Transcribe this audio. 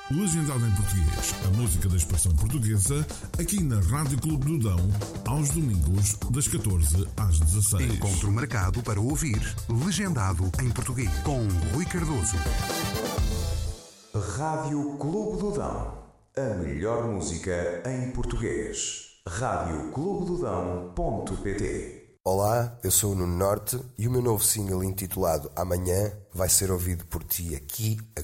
Legendado em português, a música da expressão portuguesa, aqui na Rádio Clube do Dão, aos domingos, das 14 às 16. Encontro marcado para ouvir Legendado em português, com Rui Cardoso. Rádio Clube do Dão, a melhor música em português. radioclubedodão.pt. Olá, eu sou o Nuno Norte e o meu novo single intitulado Amanhã vai ser ouvido por ti aqui,